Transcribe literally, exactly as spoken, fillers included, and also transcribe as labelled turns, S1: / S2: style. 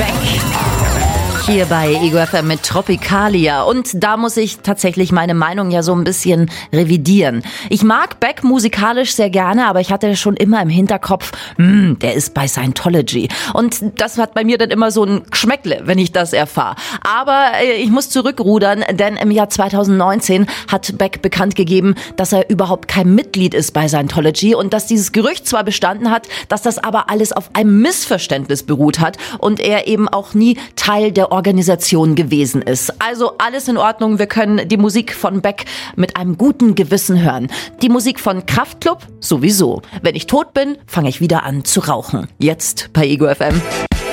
S1: Beck. Hier bei Ego F M mit Tropicalia. Und da muss ich tatsächlich meine Meinung ja so ein bisschen revidieren. Ich mag Beck musikalisch sehr gerne, aber ich hatte schon immer im Hinterkopf, mh, der ist bei Scientology. Und das hat bei mir dann immer so ein Geschmäckle, wenn ich das erfahre. Aber äh, ich muss zurückrudern, denn im Jahr zweitausendneunzehn hat Beck bekannt gegeben, dass er überhaupt kein Mitglied ist bei Scientology und dass dieses Gerücht zwar bestanden hat, dass das aber alles auf einem Missverständnis beruht hat und er eben auch nie Teil der Organisation gewesen ist. Also alles in Ordnung, wir können die Musik von Beck mit einem guten Gewissen hören. Die Musik von Kraftklub sowieso. Wenn ich tot bin, fange ich wieder an zu rauchen. Jetzt bei Ego F M.